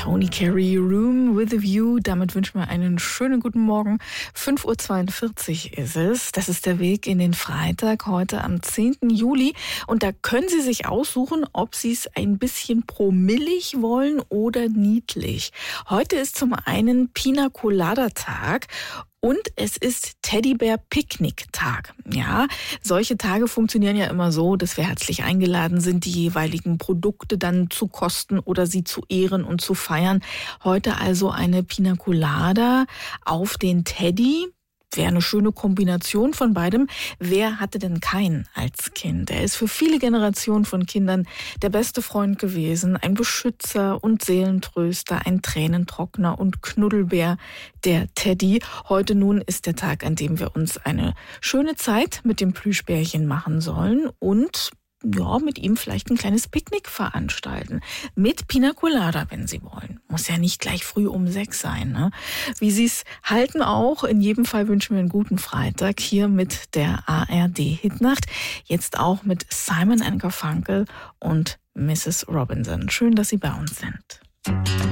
Tony Carey, Room with a View. Damit wünschen wir einen schönen guten Morgen. 5:42 Uhr ist es. Das ist der Weg in den Freitag, heute am 10. Juli. Und da können Sie sich aussuchen, ob Sie es ein bisschen promillig wollen oder niedlich. Heute ist zum einen Pina Colada Tag. Und es ist Teddybär-Picknick-Tag. Ja, solche Tage funktionieren ja immer so, dass wir herzlich eingeladen sind, die jeweiligen Produkte dann zu kosten oder sie zu ehren und zu feiern. Heute also eine Pina Colada auf den Teddy. Wäre eine schöne Kombination von beidem. Wer hatte denn keinen als Kind? Er ist für viele Generationen von Kindern der beste Freund gewesen, ein Beschützer und Seelentröster, ein Tränentrockner und Knuddelbär, der Teddy. Heute nun ist der Tag, an dem wir uns eine schöne Zeit mit dem Plüschbärchen machen sollen und mit ihm vielleicht ein kleines Picknick veranstalten. Mit Pina Colada, wenn Sie wollen. Muss ja nicht gleich früh um 6 sein, ne? Wie Sie es halten auch. In jedem Fall wünschen wir einen guten Freitag hier mit der ARD-Hitnacht. Jetzt auch mit Simon & Garfunkel und Mrs. Robinson. Schön, dass Sie bei uns sind.